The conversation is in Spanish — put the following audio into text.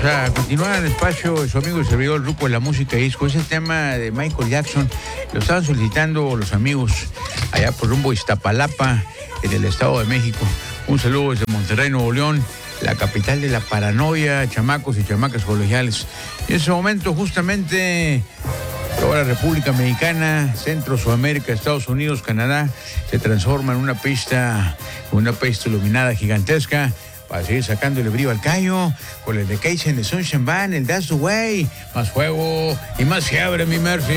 Vamos a continuar el espacio de su amigo y servidor Ruco de la música disco. Ese tema de Michael Jackson lo estaban solicitando los amigos allá por rumbo de Iztapalapa, en el Estado de México. Un saludo desde Monterrey, Nuevo León, la capital de la paranoia, chamacos y chamacas colegiales. Y en ese momento, justamente, toda la República Mexicana, Centro, Sudamérica, Estados Unidos, Canadá, se transforma en una pista iluminada gigantesca para seguir sacándole brillo al callo con el Vacation de Sunshine Band, el That's the Way. Más fuego y más fiebre, mi Murphy.